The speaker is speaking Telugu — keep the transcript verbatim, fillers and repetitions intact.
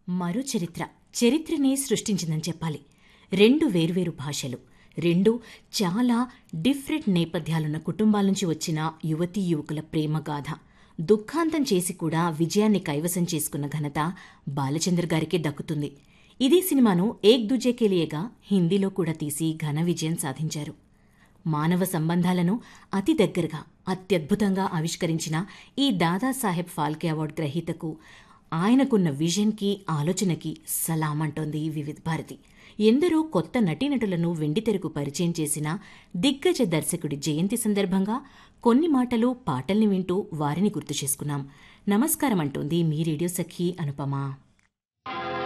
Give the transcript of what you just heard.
మరో చరిత్ర చరిత్రనే సృష్టించిందని చెప్పాలి. రెండు వేర్వేరు భాషలు, రెండు చాలా డిఫరెంట్ నేపథ్యాలున్న కుటుంబాల నుంచి వచ్చిన యువతీ యువకుల ప్రేమగాథ. దుఃఖాంతం చేసి కూడా విజయాన్ని కైవసం చేసుకున్న ఘనత బాలచంద్ర గారికే దక్కుతుంది. ఇదే సినిమాను ఏక్ దూజే కే లియేగా హిందీలో కూడా తీసి ఘన విజయం సాధించారు. మానవ సంబంధాలను అతి దగ్గరగా అత్యద్భుతంగా ఆవిష్కరించిన ఈ దాదాసాహెబ్ ఫాల్కే అవార్డు గ్రహీతకు ఆయనకున్న విజన్కి, ఆలోచనకి సలాం అంటోంది వివిధ భారతి. ఎందరో కొత్త నటీనటులను వెండితెరకు పరిచయం చేసిన దిగ్గజ దర్శకుడి జయంతి సందర్భంగా కొన్ని మాటలు, పాటల్ని వింటూ వారిని గుర్తు చేసుకున్నాం. నమస్కారం అంటోంది మీ రేడియో సఖి అనుపమ.